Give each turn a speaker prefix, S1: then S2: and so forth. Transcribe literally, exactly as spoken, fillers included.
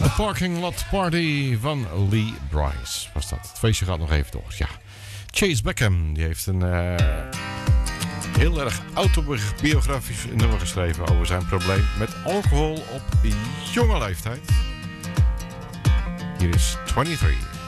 S1: Parking Lot Party van Lee Brice was dat. Het feestje gaat nog even door, ja. Chase Beckham, die heeft een uh, heel erg autobiografisch nummer geschreven over zijn probleem met alcohol op jonge leeftijd. Hier is drieëntwintig.